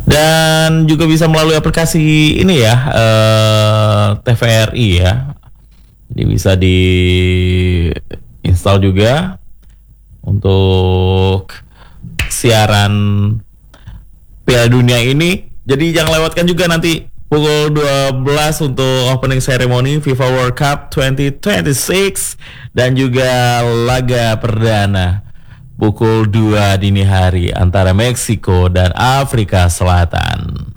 Dan juga bisa melalui aplikasi ini ya, TVRI ya. Jadi bisa di install juga untuk siaran Piala Dunia ini. Jadi jangan lewatkan juga nanti pukul 12 untuk opening ceremony FIFA World Cup 2026 dan juga laga perdana pukul 2 dini hari antara Meksiko dan Afrika Selatan.